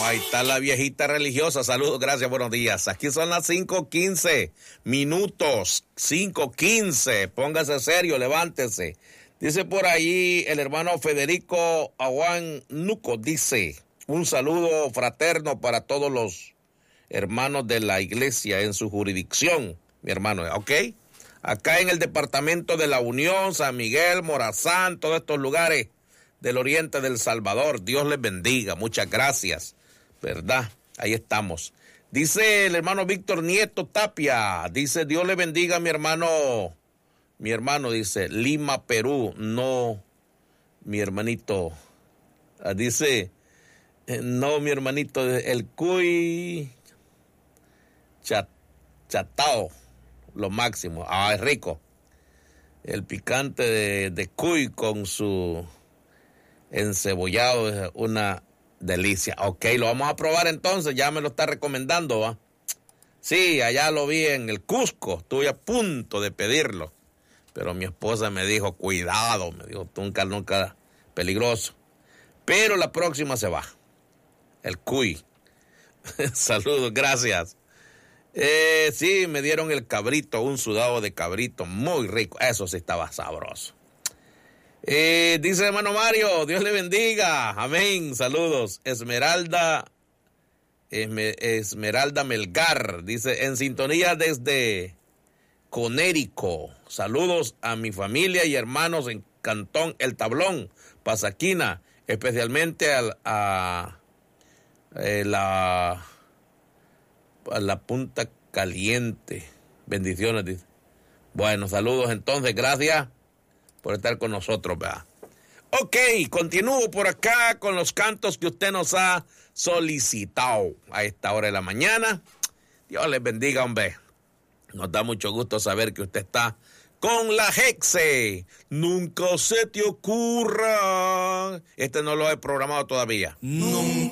ahí está la viejita religiosa. Saludos, gracias, buenos días. Aquí son las 5:15 minutos. 5:15. Póngase serio, levántese. Dice por ahí el hermano Federico Aguán Nuco, dice, un saludo fraterno para todos los hermanos de la iglesia en su jurisdicción, mi hermano, ¿ok? Acá en el departamento de La Unión, San Miguel, Morazán, todos estos lugares del oriente del Salvador. Dios les bendiga, muchas gracias, ¿verdad? Ahí estamos. Dice el hermano Víctor Nieto Tapia, dice, Dios le bendiga, mi hermano, dice, Lima, Perú, no, mi hermanito, dice, no, mi hermanito, el cuy chatao, lo máximo, es rico, el picante de cuy con su encebollado es una delicia. Ok, lo vamos a probar entonces, ya me lo está recomendando, ¿va? Sí, allá lo vi en el Cusco, estuve a punto de pedirlo, pero mi esposa me dijo, cuidado, me dijo, nunca, peligroso. Pero la próxima se va, el cuy. Saludos, gracias. Sí, me dieron el cabrito, un sudado de cabrito, muy rico, eso sí estaba sabroso. Dice hermano Mario, Dios le bendiga, amén, saludos. Esmeralda Melgar, dice, en sintonía desde Conérico, saludos a mi familia y hermanos en Cantón El Tablón, Pasaquina, especialmente a la Punta Caliente, bendiciones, dice. Bueno, saludos entonces, gracias por estar con nosotros, ¿verdad? Ok, continúo por acá con los cantos que usted nos ha solicitado a esta hora de la mañana. Dios les bendiga, hombre. Nos da mucho gusto saber que usted está con la Hexe. Nunca se te ocurra. Este no lo he programado todavía. Nunca.